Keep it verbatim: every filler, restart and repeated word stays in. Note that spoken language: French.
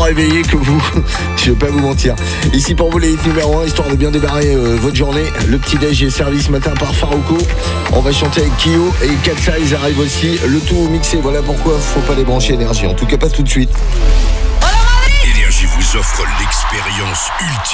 réveillé que vous. Je vais pas vous mentir. Ici pour vous les hits numéro un, histoire de bien démarrer euh, votre journée. Le petit déj est servi ce matin par Farouko. On va chanter avec Kyo et Cat Size arrive aussi. Le tout mixé, voilà pourquoi faut pas les brancher énergie. En tout cas pas tout de suite. Énergie vous offre l'expérience ultime.